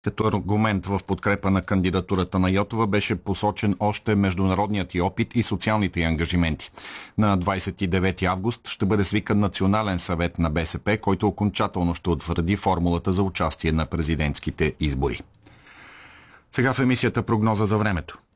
Като аргумент в подкрепа на кандидатурата на Йотова беше посочен още международният й опит и социалните й ангажименти. На 29 август ще бъде свикан Национален съвет на БСП, който окончателно ще утвърди формулата за участие на президентските избори. Сега в емисията прогноза за времето.